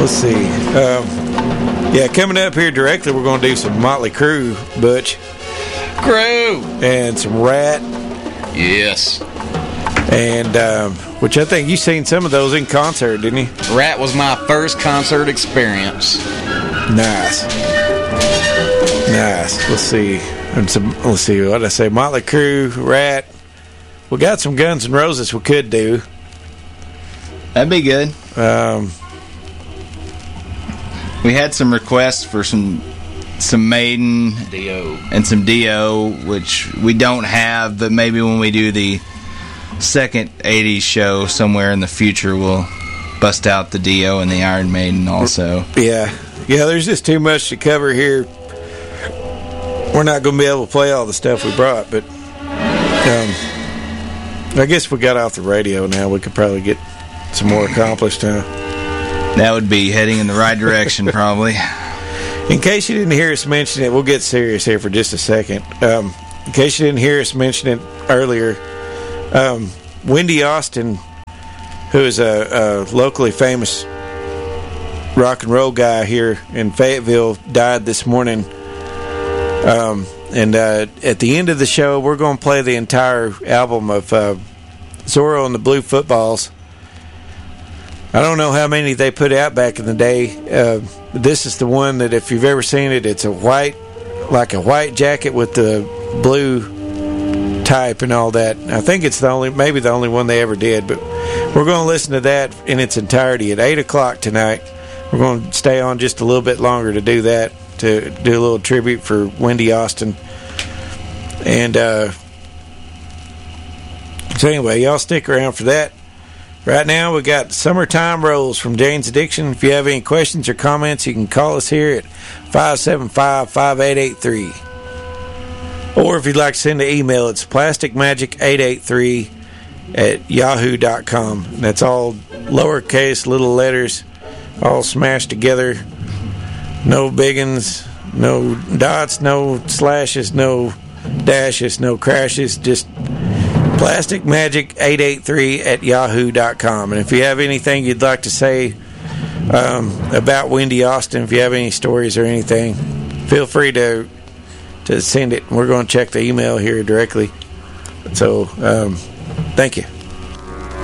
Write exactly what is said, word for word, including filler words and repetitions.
let's see. Um, yeah, coming up here directly, we're going to do some Motley Crue, Butch. Crue! And some Rat. Yes. And, um, which I think you seen some of those in concert, didn't you? Rat was my first concert experience. Nice. Nice. Let's see. And some, let's see, what did I say? Motley Crue, Rat. We got some Guns N' Roses we could do. That'd be good. Um, we had some requests for some some Maiden Dio and some Dio, which we don't have, but maybe when we do the second eighties show somewhere in the future, we'll bust out the Dio and the Iron Maiden also. Yeah. Yeah, there's just too much to cover here. We're not going to be able to play all the stuff we brought, but um, I guess we got off the radio now. We could probably get some more accomplished, huh? That would be heading in the right direction, probably. In case you didn't hear us mention it, we'll get serious here for just a second. Um, in case you didn't hear us mention it earlier, um, Wendy Austin, who is a, a locally famous rock and roll guy here in Fayetteville, died this morning. Um, and uh, at the end of the show, we're going to play the entire album of uh, Zorro and the Blue Footballs. I don't know how many they put out back in the day. Uh, this is the one that, if you've ever seen it, it's a white, like a white jacket with the blue type and all that. I think it's the only, maybe the only one they ever did. But we're going to listen to that in its entirety at eight o'clock tonight. We're going to stay on just a little bit longer to do that, to do a little tribute for Wendy Austin. And uh, so anyway, y'all stick around for that. Right now, we got Summertime Rolls from Jane's Addiction. If you have any questions or comments, you can call us here at five seven five, five eight eight three. Or if you'd like to send an email, it's plastic magic eight eight three at yahoo dot com. That's all lowercase, little letters, all smashed together. No biggins, no dots, no slashes, no dashes, no crashes, just plastic magic eight eight three at yahoo dot com. And if you have anything you'd like to say um, about Wendy Austin, if you have any stories or anything, feel free to to send it. We're going to check the email here directly. So um, thank you.